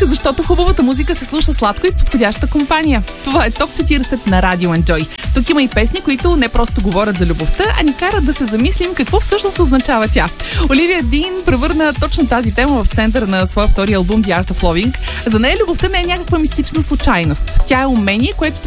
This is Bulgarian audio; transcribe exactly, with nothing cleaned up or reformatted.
защото хубавата музика се слуша сладко и в подходяща компания. Това е Топ четиридесет на Радио Enjoy. Тук има и песни, които не просто говорят за любовта, а ни карат да се замислим какво всъщност означава тя. Оливия Дин превърна точно тази тема в центъра на своя втори албум The Art of Loving. За нея любовта не е някаква мистична случайност. Тя е умение, което